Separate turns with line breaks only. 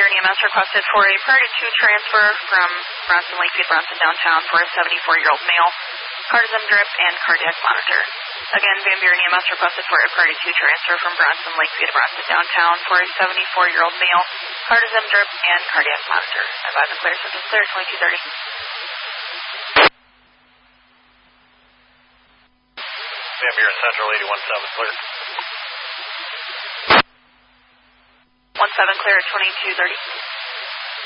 Buren EMS requested for a priority 2 transfer from Bronson Lakeview, Bronson downtown for a 74-year-old male. Cardism drip and cardiac monitor. Again, Van Buren EMS requested for a priority 2 transfer from Bronson Lakeview to Bronson downtown for a 74-year-old male. Cardism drip and cardiac monitor. Advise and clear, system clear, 2230.
Van Buren Central 817 clear.
17 clear at 2230.